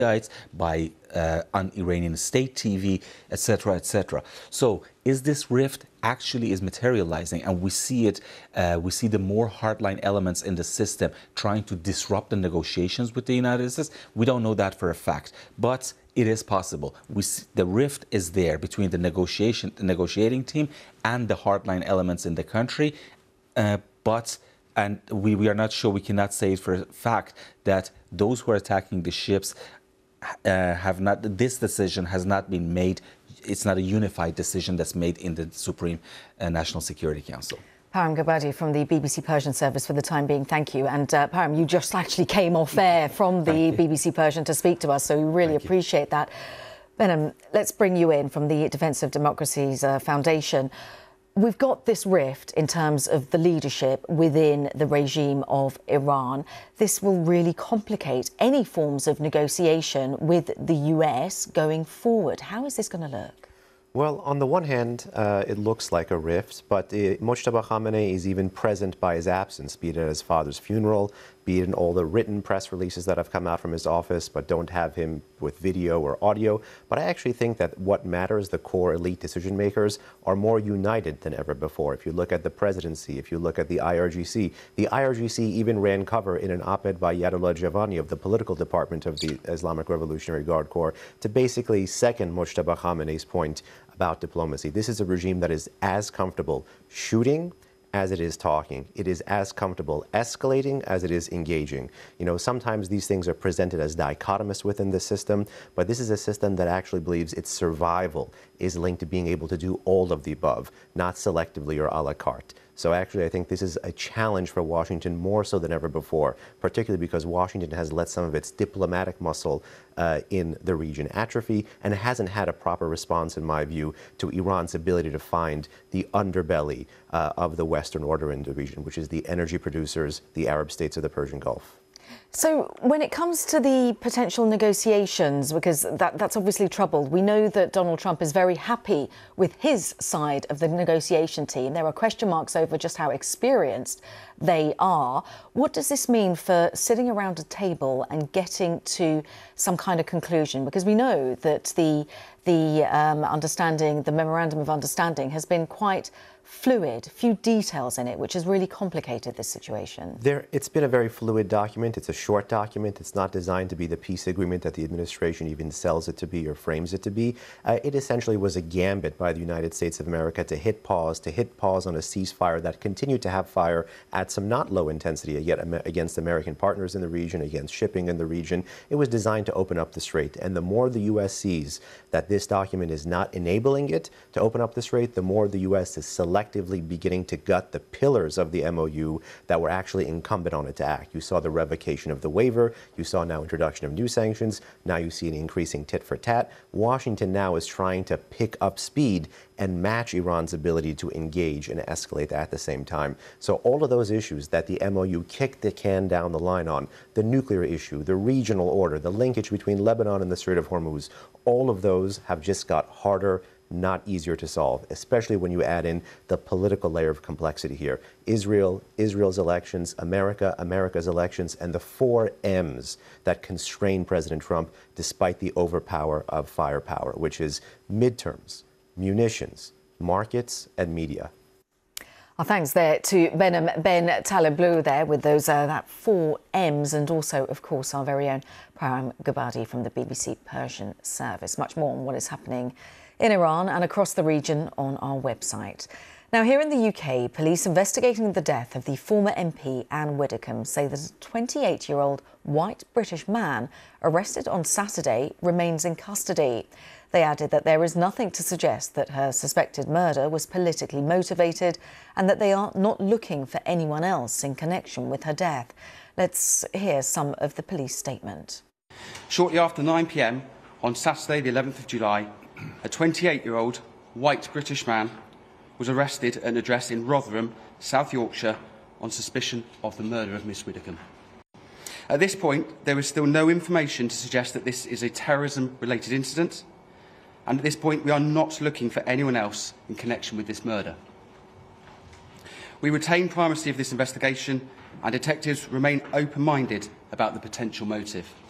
by on Iranian state TV, etc., etc. So is this rift actually is materializing, and we see it, we see the more hardline elements in the system trying to disrupt the negotiations with the United States? We don't know that for a fact, but it is possible. The rift is there between the negotiating team and the hardline elements in the country, and we are not sure, we cannot say it for a fact that those who are attacking the ships this decision has not been made. It's not a unified decision that's made in the Supreme National Security Council. Param Gubadi from the BBC Persian service for the time being, thank you. And Param, you just actually came off air from the BBC Persian to speak to us, so we really appreciate that. Behnam, let's bring you in from the Defence of Democracy's Foundation. We've got this rift in terms of the leadership within the regime of Iran. This will really complicate any forms of negotiation with the US going forward. How is this going to look? Well, on the one hand, it looks like a rift, but Mojtaba Khamenei is even present by his absence, be it at his father's funeral, be it in all the written press releases that have come out from his office, but don't have him with video or audio. But I actually think that what matters, the core elite decision makers, are more united than ever before. If you look at the presidency, if you look at the IRGC even ran cover in an op-ed by Yadullah Javani of the political department of the Islamic Revolutionary Guard Corps to basically second Mojtaba Khamenei's point about diplomacy. This is a regime that is as comfortable shooting as it is talking. It is as comfortable escalating as it is engaging. You know, sometimes these things are presented as dichotomous within the system, but this is a system that actually believes its survival is linked to being able to do all of the above, not selectively or a la carte. So actually, I think this is a challenge for Washington more so than ever before, particularly because Washington has let some of its diplomatic muscle in the region atrophy, and it hasn't had a proper response, in my view, to Iran's ability to find the underbelly of the Western order in the region, which is the energy producers, the Arab states of the Persian Gulf. So when it comes to the potential negotiations, because that's obviously troubled, we know that Donald Trump is very happy with his side of the negotiation team. There are question marks over just how experienced they are. What does this mean for sitting around a table and getting to some kind of conclusion? Because we know that the understanding, the memorandum of understanding, has been quite fluid, few details in it, which has really complicated this situation. It's been a very fluid document. It's a short document. It's not designed to be the peace agreement that the administration even sells it to be or frames it to be. It essentially was a gambit by the United States of America to hit pause on a ceasefire that continued to have fire at some not low intensity yet against American partners in the region, against shipping in the region. It was designed to open up the strait. And the more the U.S. sees that this document is not enabling it to open up the strait, the more the U.S. is selectively beginning to gut the pillars of the MOU that were actually incumbent on it to act. You saw the revocation of the waiver. You saw now introduction of new sanctions. Now you see an increasing tit for tat. Washington now is trying to pick up speed and match Iran's ability to engage and escalate at the same time. So all of those issues that the MOU kicked the can down the line on, the nuclear issue, the regional order, the linkage between Lebanon and the Strait of Hormuz, all of those have just got harder, not easier to solve, especially when you add in the political layer of complexity here. Israel's elections, America's elections, and the 4 M's that constrain President Trump despite the overpower of firepower, which is midterms, munitions, markets, and media. Well, thanks there to Behnam Ben Taleblu there with those that 4 M's, and also, of course, our very own Param Gubadi from the BBC Persian service. Much more on what is happening in Iran and across the region on our website. Now, here in the UK, police investigating the death of the former MP Anne Widdecombe say that a 28-year-old white British man arrested on Saturday remains in custody. They added that there is nothing to suggest that her suspected murder was politically motivated and that they are not looking for anyone else in connection with her death. Let's hear some of the police statement. Shortly after 9 p.m. on Saturday, the 11th of July, a 28-year-old white British man was arrested at an address in Rotherham, South Yorkshire, on suspicion of the murder of Miss Widdecombe. At this point, there is still no information to suggest that this is a terrorism-related incident, and at this point, we are not looking for anyone else in connection with this murder. We retain primacy of this investigation, and detectives remain open-minded about the potential motive.